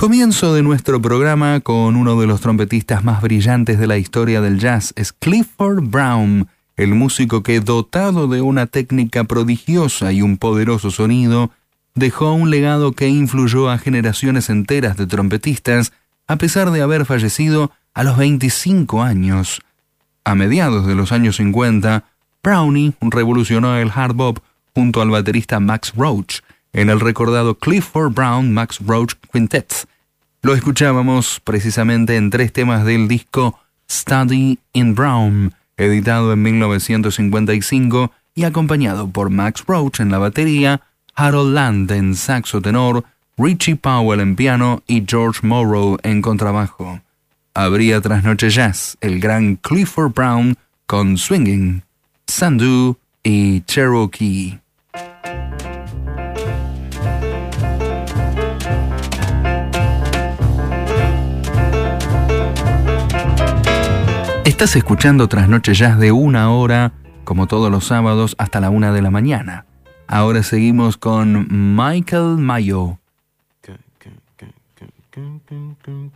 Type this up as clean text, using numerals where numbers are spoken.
Comienzo de nuestro programa con uno de los trompetistas más brillantes de la historia del jazz. Es Clifford Brown, el músico que, dotado de una técnica prodigiosa y un poderoso sonido, dejó un legado que influyó a generaciones enteras de trompetistas, a pesar de haber fallecido a los 25 años. A mediados de los años 50, Brownie revolucionó el hard bop junto al baterista Max Roach en el recordado Clifford Brown Max Roach Quintet. Lo escuchábamos precisamente en 3 temas del disco Study in Brown, editado en 1955 y acompañado por Max Roach en la batería, Harold Land en saxo tenor, Richie Powell en piano y George Morrow en contrabajo. Abría Trasnoche Jazz el gran Clifford Brown con Swinging, Sandu y Cherokee. Estás escuchando Trasnoche Jazz de 1 hora, como todos los sábados, hasta la 1 de la mañana. Ahora seguimos con Michael Mayo.